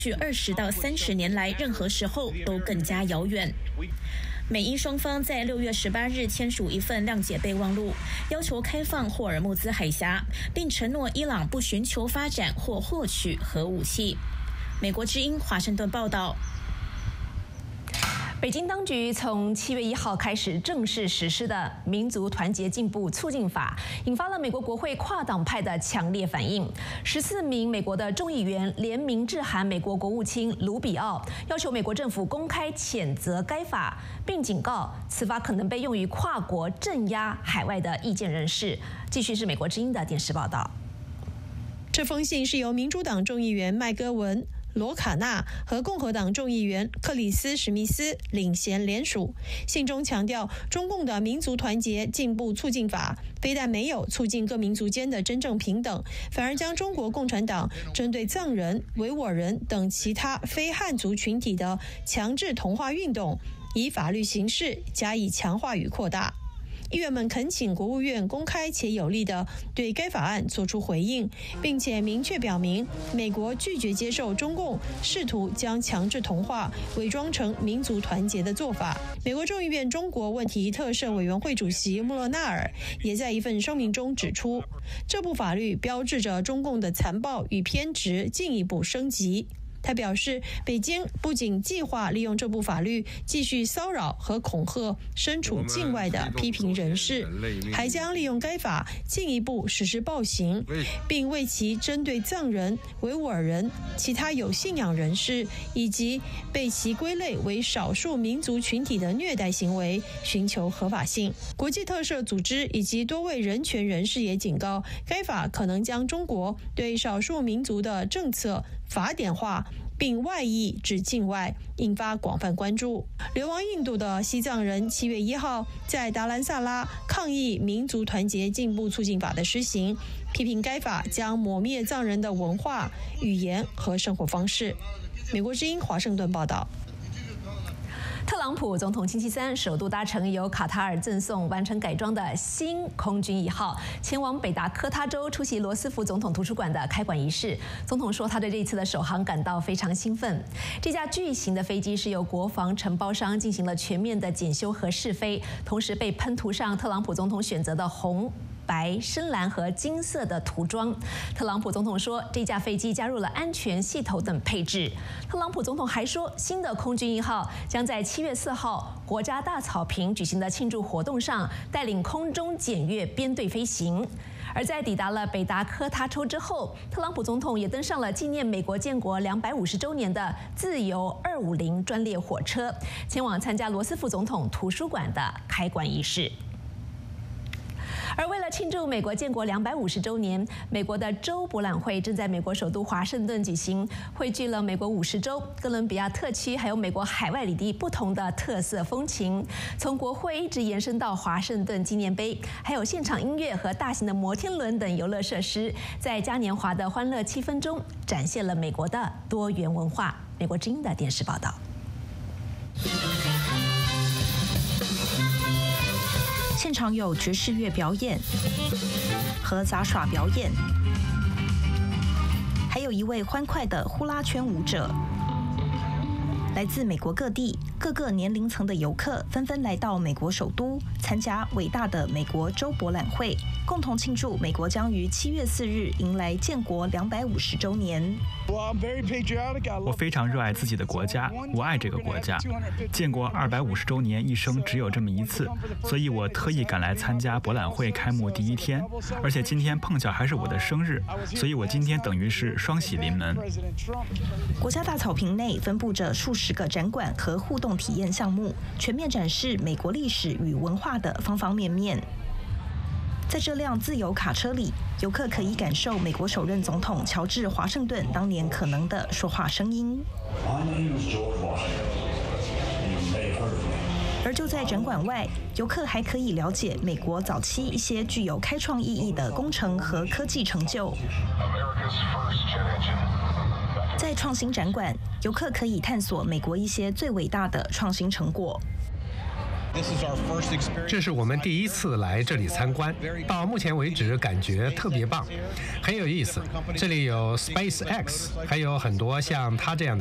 距20到30年来任何时候都更加遥远。美伊双方在6月18日签署一份谅解备忘录，要求开放霍尔木兹海峡，并承诺伊朗不寻求发展或获取核武器。美国之音华盛顿报道。 北京当局从7月1号开始正式实施的民族团结进步促进法，引发了美国国会跨党派的强烈反应。14名美国的众议员联名致函美国国务卿卢比奥，要求美国政府公开谴责该法，并警告此法可能被用于跨国镇压海外的意见人士。继续是美国之音的电视报道。 这封信是由民主党众议员麦戈文、罗卡纳和共和党众议员克里斯·史密斯领衔联署。信中强调，中共的民族团结进步促进法非但没有促进各民族间的真正平等，反而将中国共产党针对藏人、维吾尔人等其他非汉族群体的强制同化运动，以法律形式加以强化与扩大。议员们恳请国务院公开且有力地对该法案作出回应，并且明确表明美国拒绝接受中共试图将强制同化伪装成民族团结的做法。美国众议院中国问题特设委员会主席穆勒纳尔也在一份声明中指出，这部法律标志着中共的残暴与偏执进一步升级。他表示，北京不仅计划利用这部法律继续骚扰和恐吓身处境外的批评人士，还将利用该法进一步实施暴行，并为其针对藏人、维吾尔人、其他有信仰人士以及被其归类为少数民族群体的虐待行为寻求合法性。国际特赦组织以及多位人权人士也警告，该法可能将中国对少数民族的政策法典化，并外溢至境外，引发广泛关注。流亡印度的西藏人7月1号在达兰萨拉抗议民族团结进步促进法的施行，批评该法将抹灭藏人的文化、语言和生活方式。美国之音华盛顿报道。 特朗普总统星期三首度搭乘由卡塔尔赠送完成改装的新空军1号，前往北达科他州出席罗斯福总统图书馆的开馆仪式。总统说，他对这一次的首航感到非常兴奋。这架巨型的飞机是由国防承包商进行了全面的检修和试飞，同时被喷涂上特朗普总统选择的红、白、深蓝和金色的涂装。特朗普总统说，这架飞机加入了安全系统等配置。特朗普总统还说，新的空军1号将在7月4号国家大草坪举行的庆祝活动上，带领空中检阅编队飞行。而在抵达了北达科他州之后，特朗普总统也登上了纪念美国建国250周年的自由250专列火车，前往参加罗斯福总统图书馆的开馆仪式。而为了庆祝美国建国250周年，美国的州博览会正在美国首都华盛顿举行，汇聚了美国50州、哥伦比亚特区还有美国海外领地不同的特色风情，从国会一直延伸到华盛顿纪念碑，还有现场音乐和大型的摩天轮等游乐设施，在嘉年华的欢乐气氛中，展现了美国的多元文化。美国之音的电视报道。 现场有爵士乐表演和杂耍表演，还有一位欢快的呼啦圈舞者。来自美国各地各个年龄层的游客纷纷来到美国首都，参加伟大的美国州博览会，共同庆祝美国将于7月4日迎来建国250周年。 我非常热爱自己的国家，我爱这个国家。建国250周年一生只有这么一次，所以我特意赶来参加博览会开幕第一天，而且今天碰巧还是我的生日，所以我今天等于是双喜临门。 国家大草坪内分布着数10个展馆和互动体验项目，全面展示美国历史与文化的方方面面。在这辆自由卡车里，游客可以感受美国首任总统乔治·华盛顿当年可能的说话声音。而就在展馆外，游客还可以了解美国早期一些具有开创意义的工程和科技成就。在创新展馆，游客可以探索美国一些最伟大的创新成果。 这是我们第一次来这里参观，到目前为止感觉特别棒，很有意思。这里有 SpaceX， 还有很多像它这样的